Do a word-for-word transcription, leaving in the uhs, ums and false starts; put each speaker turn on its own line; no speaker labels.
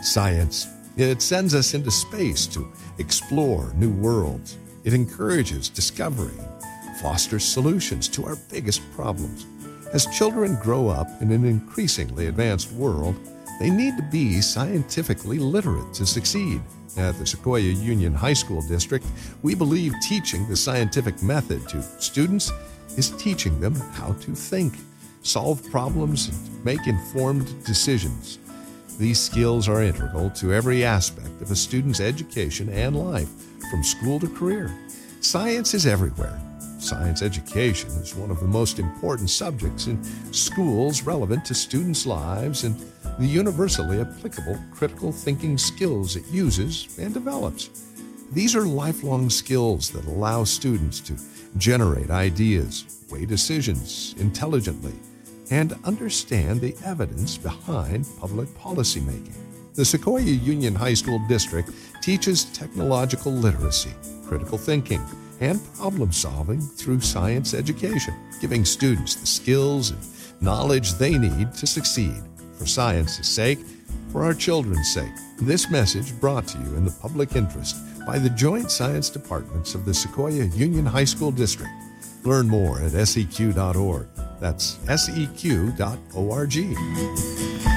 Science, it sends us into space to explore new worlds. It encourages discovery, fosters solutions to our biggest problems. As children grow up in an increasingly advanced world, they need to be scientifically literate to succeed. At the Sequoia Union High School District, we believe teaching the scientific method to students is teaching them how to think, solve problems, and make informed decisions. These skills are integral to every aspect of a student's education and life, from school to career. Science is everywhere. Science education is one of the most important subjects in schools relevant to students' lives and the universally applicable critical thinking skills it uses and develops. These are lifelong skills that allow students to generate ideas, weigh decisions intelligently, and understand the evidence behind public policy making. The Sequoia Union High School District teaches technological literacy, critical thinking, and problem solving through science education, giving students the skills and knowledge they need to succeed. For science's sake, for our children's sake. This message brought to you in the public interest by the Joint Science Departments of the Sequoia Union High School District. Learn more at S E Q dot org. That's S E Q dot org.